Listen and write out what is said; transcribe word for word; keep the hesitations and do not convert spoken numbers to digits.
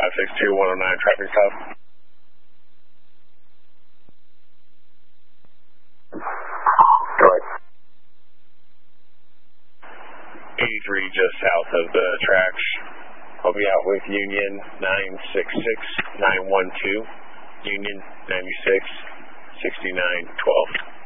five six two one oh nine, traffic stop. Correct. eighty-three just south of the tracks. I'll be out with Union nine six six nine one two, Union ninety-six sixty-nine twelve.